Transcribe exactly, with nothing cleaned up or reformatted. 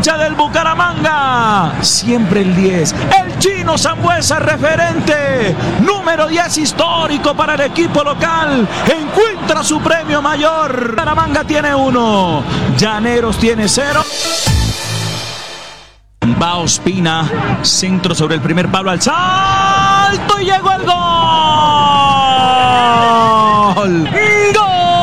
hincha del Bucaramanga. Siempre el diez. El Chino Sambuesa, referente. Número diez histórico para el equipo local. Encuentra su premio mayor. Bucaramanga tiene uno. Llaneros tiene cero. Va Ospina, centro sobre el primer palo, al salto y llegó el gol.